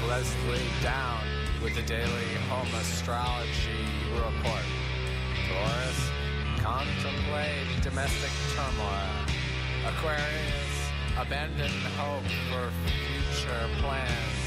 Leslie Down with the daily home astrology report. Taurus, contemplate domestic turmoil. Aquarius, abandon hope for future plans.